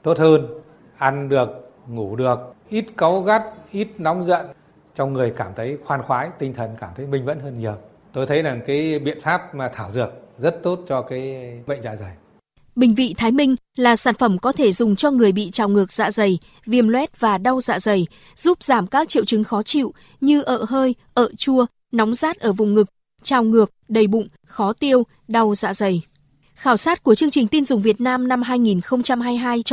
tốt hơn, ăn được, ngủ được, ít cáu gắt, ít nóng giận, trong người cảm thấy khoan khoái, tinh thần cảm thấy minh mẫn hơn nhiều. Tôi thấy là cái biện pháp mà thảo dược rất tốt cho cái bệnh dạ dày. Bình vị Thái Minh là sản phẩm có thể dùng cho người bị trào ngược dạ dày, viêm loét và đau dạ dày, giúp giảm các triệu chứng khó chịu như ợ hơi, ợ chua, nóng rát ở vùng ngực, trào ngược, đầy bụng, khó tiêu, đau dạ dày. Khảo sát của chương trình tin dùng Việt Nam năm 2022 cho